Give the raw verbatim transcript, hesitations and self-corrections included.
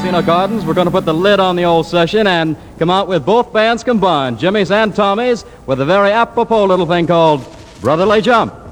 Casino Gardens. We're going to put the lid on the old session and come out with both bands combined, Jimmy's and Tommy's, with a very apropos little thing called Brotherly Jump.